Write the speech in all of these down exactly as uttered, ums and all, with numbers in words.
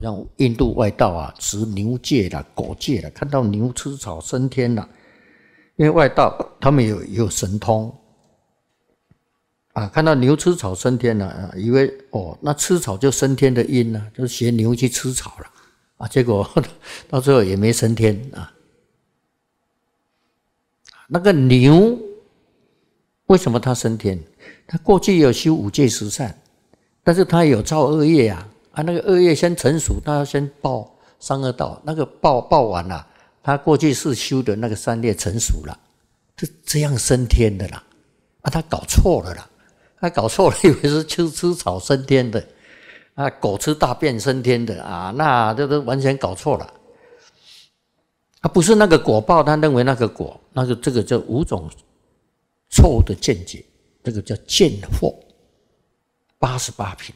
像印度外道啊，持牛戒啦、狗戒啦，看到牛吃草升天啦。因为外道他们有有神通啊，看到牛吃草升天了啊，以为哦，那吃草就升天的因呢、啊，就学牛去吃草了啊，结果到最后也没升天啊。那个牛为什么它升天？它过去有修五戒十善，但是它有造恶业啊，啊，那个恶业先成熟，它要先报三恶道，那个报报完了、啊，它过去是修的那个善业成熟了，就这样升天的啦。啊，他搞错了啦，他搞错了，以为是吃吃草升天的，啊，狗吃大便升天的啊，那这都完全搞错了。他不是那个果报，他认为那个果，那个这个叫五种错误的见解，这个叫见惑，八十八品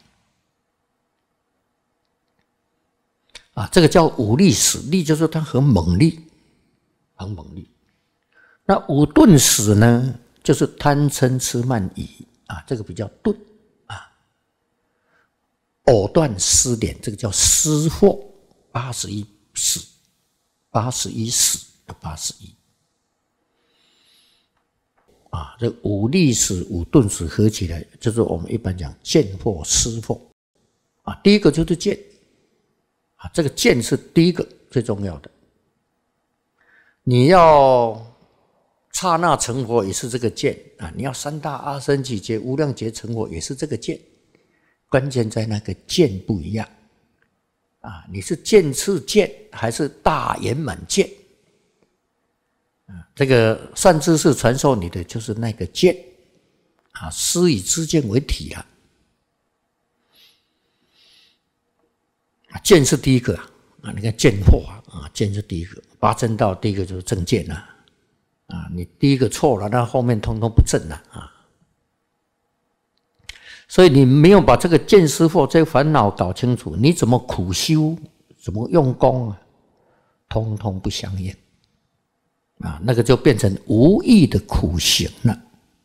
啊，这个叫五力使，力就是它很猛力，很猛力。那五钝使呢，就是贪嗔痴慢疑啊，这个比较钝啊。藕断丝连，这个叫失惑，八十一使。八十一使，八十一啊，这五力使、五钝使合起来，就是我们一般讲见惑、失惑啊。第一个就是见啊，这个见是第一个最重要的。你要刹那成佛也是这个见啊，你要三大阿僧祇劫、无量劫成佛也是这个见，关键在那个见不一样。啊，你是见次见还是大圆满见？啊，这个善知识传授你的就是那个见，啊，师以知见为体了。啊，见是第一个啊，啊，你看见惑啊，见是第一个，八正道第一个就是正见啊，啊，你第一个错了，那后面通通不正了啊。所以你没有把这个见思惑这个烦恼搞清楚，你怎么苦修，怎么用功啊，通通不相应啊，那个就变成无益的苦行了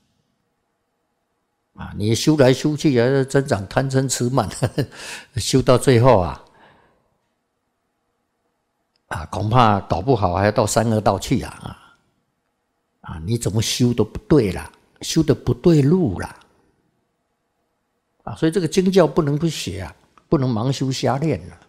啊！你修来修去啊，增长贪嗔痴慢，修到最后啊，啊，恐怕搞不好还要到三恶道去啊！啊，啊，你怎么修都不对啦，修的不对路啦。啊，所以这个经教不能不学啊，不能盲修瞎练了。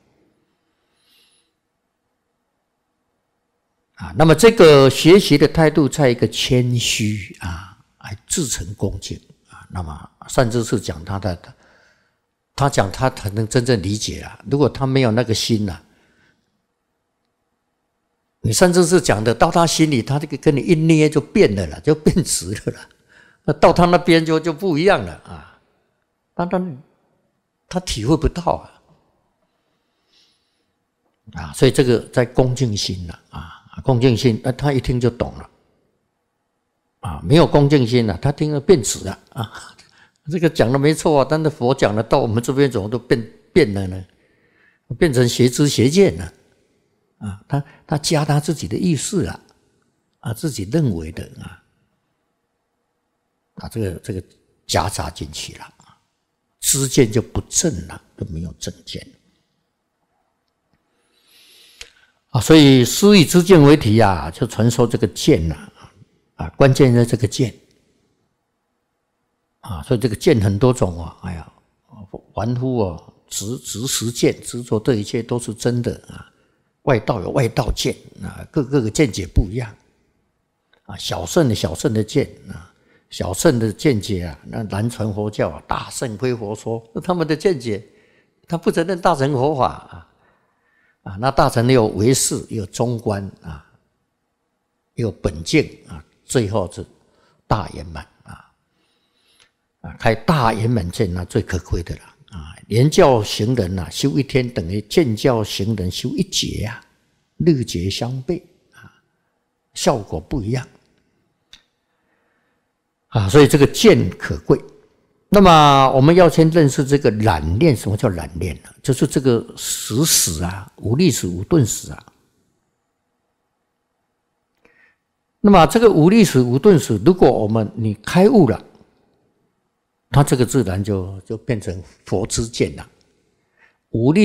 啊，那么这个学习的态度在一个谦虚啊，还自诚恭敬啊。那么善知识讲他的，他讲他才能真正理解啊。如果他没有那个心啊，你善知识讲的到他心里，他这个跟你一捏就变了啦，就变直了啦。那到他那边就就不一样了啊。当然，他体会不到啊，啊，所以这个在恭敬心了啊，恭敬心，那他一听就懂了，啊，没有恭敬心了，他听了变直了啊，这个讲的没错啊，但是佛讲的到我们这边怎么都变变了呢？变成邪知邪见了，啊，他他加他自己的意思了，啊，自己认为的啊，啊，这个这个夹杂进去了。知见就不正了，就没有正见啊，所以师以知见为体啊，就传授这个见呐啊，关键在这个见啊，所以这个见很多种啊，哎呀，凡夫哦，执执实见，执着这一切都是真的啊，外道有外道见啊，各各个见解不一样啊，小圣的小圣的见啊。小乘的见解啊，那南传佛教啊，大乘归佛说，他们的见解，他不承认大乘佛法啊，啊，那大乘有唯识，有中观啊，有本净啊，最后是大圆满啊，啊，开大圆满见那最可贵的了啊，言教行人啊，修一天等于见教行人修一劫啊，日劫相悖啊，效果不一样。啊，所以这个见可贵。那么我们要先认识这个染练，什么叫染练呢？就是这个识使啊，无力使、无钝使啊。那么这个无力使、无钝使，如果我们你开悟了，它这个自然就就变成佛之见了。无力